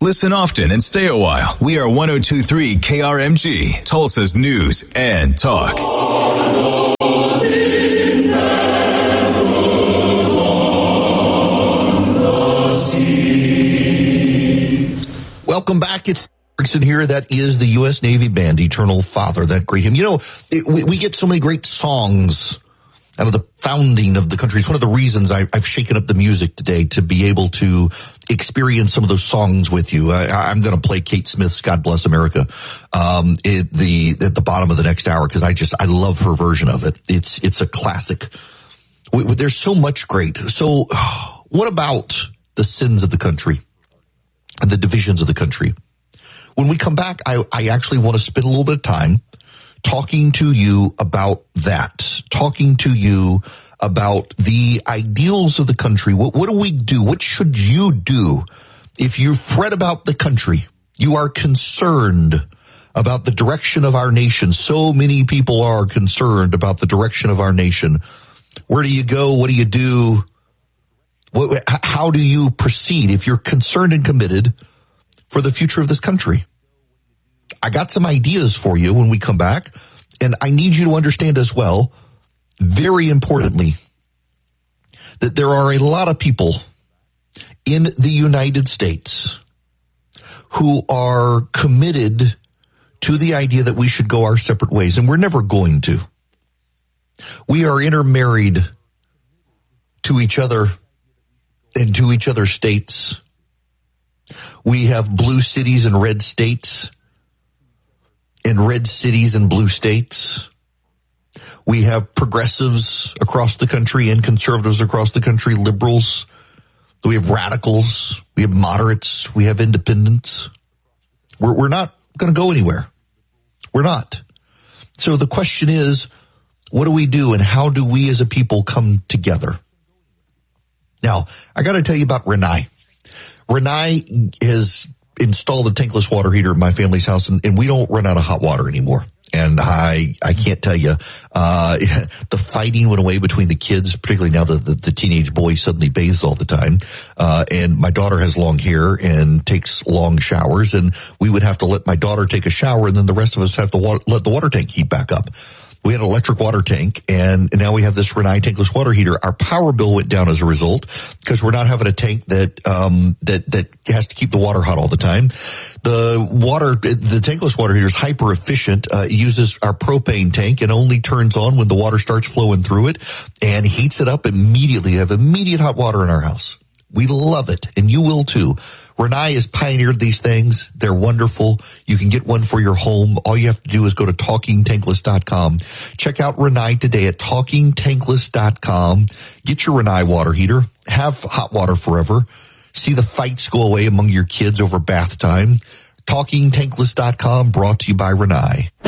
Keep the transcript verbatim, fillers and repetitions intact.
Listen often and stay a while. We are one oh two point three K R M G, Tulsa's news and talk. Welcome back. It's Erickson here. That is the U S Navy Band, Eternal Father, that great hymn. You know, it, we, we get so many great songs out of the founding of the country. It's one of the reasons I, I've shaken up the music today, to be able to experience some of those songs with you. I, I'm going to play Kate Smith's "God Bless America" um, at the at the bottom of the next hour, because I just I love her version of it. It's it's a classic. We, we, there's so much great. So, what about the sins of the country and the divisions of the country? When we come back, I, I actually want to spend a little bit of time talking to you about that, talking to you about the ideals of the country. What, what do we do? What should you do if you fret about the country? You are concerned about the direction of our nation. So many people are concerned about the direction of our nation. Where do you go? What do you do? What, how do you proceed if you're concerned and committed for the future of this country? I got some ideas for you when we come back, and I need you to understand as well, very importantly, that there are a lot of people in the United States who are committed to the idea that we should go our separate ways, and we're never going to. We are intermarried to each other and to each other's states. We have blue cities and red states, and red cities and blue states. We have progressives across the country and conservatives across the country, liberals. We have radicals. We have moderates. We have independents. We're, we're not going to go anywhere. We're not. So the question is, what do we do, and how do we as a people come together? Now, I got to tell you about Renai. Renai has installed a tankless water heater in my family's house, and, and we don't run out of hot water anymore. And I, I can't tell you, uh, the fighting went away between the kids, particularly now that the, the teenage boy suddenly bathes all the time. Uh, and my daughter has long hair and takes long showers, and we would have to let my daughter take a shower, and then the rest of us have to wa- let the water tank heat back up. We had an electric water tank, and now we have this Renai tankless water heater. Our power bill went down as a result, because we're not having a tank that um that that has to keep the water hot all the time. The water, the tankless water heater is hyper efficient. Uh, it uses our propane tank and only turns on when the water starts flowing through it, and heats it up immediately. We have immediate hot water in our house. We love it, and you will too. Renai has pioneered these things. They're wonderful. You can get one for your home. All you have to do is go to talking tankless dot com. Check out Renai today at talking tankless dot com. Get your Renai water heater. Have hot water forever. See the fights go away among your kids over bath time. talking tankless dot com, brought to you by Renai.